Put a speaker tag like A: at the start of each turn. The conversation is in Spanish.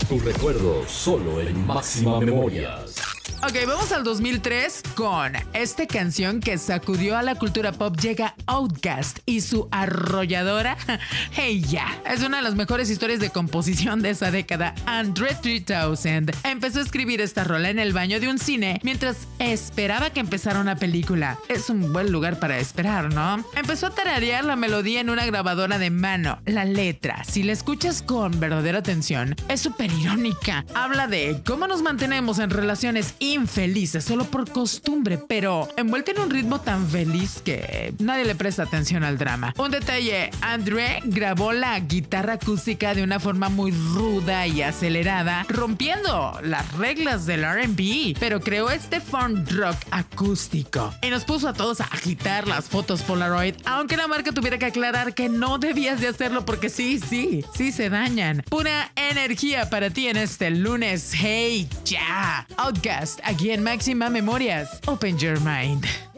A: Tu recuerdo solo en Máxima Memorias.
B: Ok, vamos al 2003 con esta canción que sacudió a la cultura pop. Llega Outkast y su arrolladora Hey Ya. Es una de las mejores historias de composición de esa década. Andre 3000 empezó a escribir esta rola en el baño de un cine mientras esperaba que empezara una película. Es un buen lugar para esperar, ¿no? Empezó a tararear la melodía en una grabadora de mano. La letra, si la escuchas con verdadera atención, es súper irónica. Habla de cómo nos mantenemos en relaciones infelices solo por costumbre, pero envuelta en un ritmo tan feliz que nadie le presta atención al drama. Un detalle, André grabó la guitarra acústica de una forma muy ruda y acelerada, rompiendo las reglas del R&B, pero creó este funk rock acústico y nos puso a todos a agitar las fotos Polaroid, aunque la marca tuviera que aclarar que no debías de hacerlo porque sí se dañan. Pura energía para ti en este lunes. Hey Ya, Outkast, aquí en Máxima Memorias. Open your mind.